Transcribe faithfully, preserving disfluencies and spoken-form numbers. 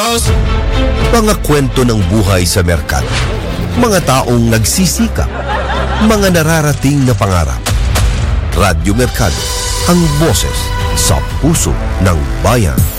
house. Mga kwento ng buhay sa merkado. Mga taong nagsisikap. Mga nararating na pangarap. Radyo Merkado, ang boses sa puso ng bayan.